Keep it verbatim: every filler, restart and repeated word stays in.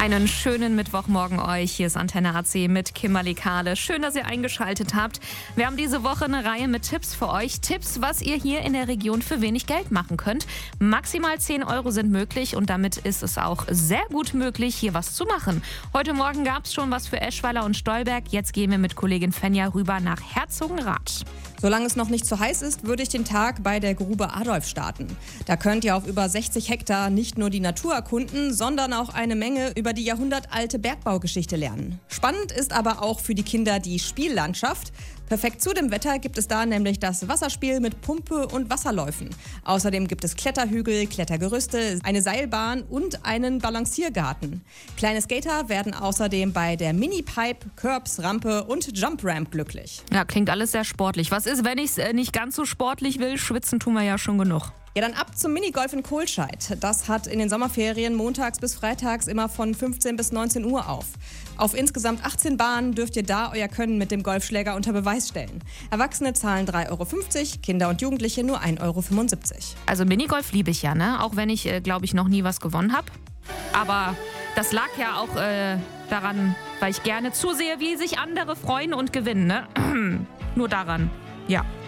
Einen schönen Mittwochmorgen euch. Hier ist Antenne A C mit Kimberly Kahle. Schön, dass ihr eingeschaltet habt. Wir haben diese Woche eine Reihe mit Tipps für euch. Tipps, was ihr hier in der Region für wenig Geld machen könnt. Maximal zehn Euro sind möglich und damit ist es auch sehr gut möglich, hier was zu machen. Heute Morgen gab es schon was für Eschweiler und Stolberg. Jetzt gehen wir mit Kollegin Fenja rüber nach Herzogenrath. Solange es noch nicht zu heiß ist, würde ich den Tag bei der Grube Adolf starten. Da könnt ihr auf über sechzig Hektar nicht nur die Natur erkunden, sondern auch eine Menge über die jahrhundertalte Bergbaugeschichte lernen. Spannend ist aber auch für die Kinder die Spiellandschaft. Perfekt zu dem Wetter gibt es da nämlich das Wasserspiel mit Pumpe und Wasserläufen. Außerdem gibt es Kletterhügel, Klettergerüste, eine Seilbahn und einen Balanciergarten. Kleine Skater werden außerdem bei der Mini-Pipe, Curbs, Rampe und Jump Ramp glücklich. Ja, klingt alles sehr sportlich. Was ist, wenn ich es nicht ganz so sportlich will? Schwitzen tun wir ja schon genug. Ja, dann ab zum Minigolf in Kohlscheid. Das hat in den Sommerferien montags bis freitags immer von fünfzehn bis neunzehn Uhr auf. Auf insgesamt achtzehn Bahnen dürft ihr da euer Können mit dem Golfschläger unter Beweis stellen. Erwachsene zahlen drei Euro fünfzig, Kinder und Jugendliche nur ein Euro fünfundsiebzig. Also Minigolf liebe ich ja, ne? Auch wenn ich, äh, glaube ich, noch nie was gewonnen habe. Aber das lag ja auch äh, daran, weil ich gerne zusehe, wie sich andere freuen und gewinnen, ne? Nur daran, ja.